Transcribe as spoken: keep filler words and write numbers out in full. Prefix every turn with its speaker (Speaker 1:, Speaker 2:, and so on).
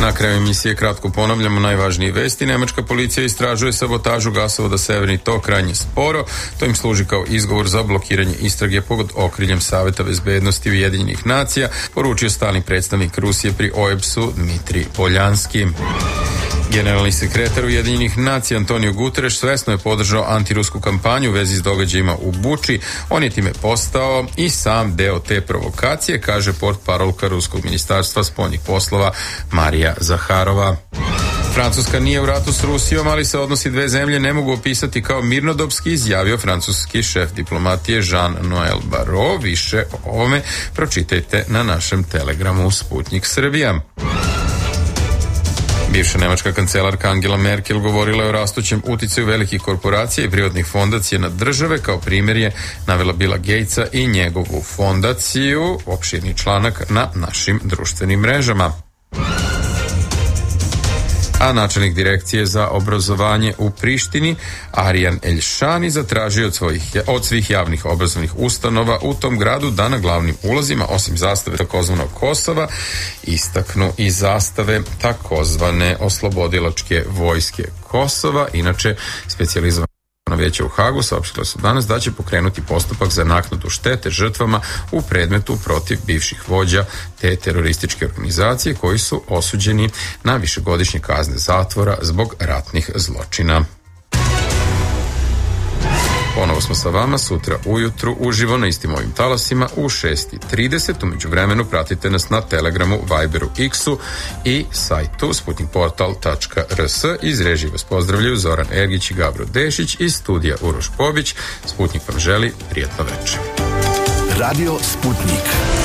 Speaker 1: Na kraju emisije kratko ponavljamo najvažnije vesti. Nemačka policija istražuje sabotažu gasovoda Severni tok krajnje sporo. To im služi kao izgovor za blokiranje istrage pod okriljem Saveta bezbednosti Ujedinjenih nacija, poručio stalni predstavnik Rusije pri O E B S-u Dmitrij Poljanski. Generalni sekretar Ujedinjenih nacija Antonio Guterres svesno je podržao antirusku kampanju u vezi s događajima u Buči. On je time postao i sam deo te provokacije, kaže portparolka Ruskog ministarstva spoljnih poslova Marija Zaharova. Francuska nije u ratu s Rusijom, ali se odnosi dve zemlje ne mogu opisati kao mirnodopski, izjavio francuski šef diplomatije Jean-Noël Barrot. Više o ovome pročitajte na našem telegramu Sputnik Srbija. Bivša nemačka kancelarka Angela Merkel govorila je o rastućem uticaju velikih korporacija i privatnih fondacija na države. Kao primjer je navela Billa Gatesa i njegovu fondaciju. Opširni članak na našim društvenim mrežama. A načelnik direkcije za obrazovanje u Prištini Arjan Elšani zatražio od, svojih, od svih javnih obrazovnih ustanova u tom gradu da na glavnim ulazima, osim zastave takozvanog Kosova, istaknu i zastave takozvane oslobodilačke vojske Kosova. Inače, specijalizovano vijeće u Hagu saopštilo su danas da će pokrenuti postupak za naknadu štete žrtvama u predmetu protiv bivših vođa te terorističke organizacije koji su osuđeni na višegodišnje kazne zatvora zbog ratnih zločina. Ponovo smo sa vama sutra ujutru uživo na istim ovim talasima u šest i trideset. U međuvremenu pratite nas na Telegramu, Viberu, X-u i sajtu sputnikportal tačka r s. Iz režije vas pozdravljaju Zoran Ergić i Gabro Dešić, iz studija Uroš Pobić. Sputnik vam želi prijatno večer.
Speaker 2: Radio Sputnik.